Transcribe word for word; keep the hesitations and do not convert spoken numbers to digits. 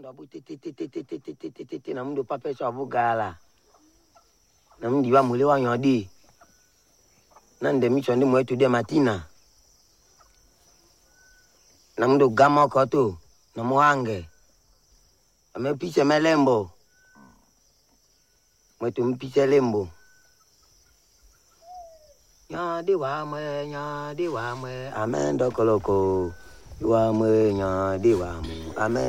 abu te te te te te te te te te te na mdo papa so avugala na mdi wa mule wa nyodi na nde mi chonde mwetu de matina na mdo gama koto na muange amepicha melembo mwetu mpicha lembo nyadi wa mwe nyadi wa mwe amendo koloko wa mwe nyadi wa mu amen